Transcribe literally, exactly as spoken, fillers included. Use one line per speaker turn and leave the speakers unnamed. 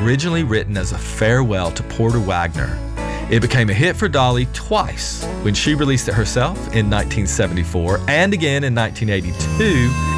originally written as a farewell to Porter Wagoner. It became a hit for Dolly twice, when she released it herself in nineteen seventy-four and again in nineteen eighty-two,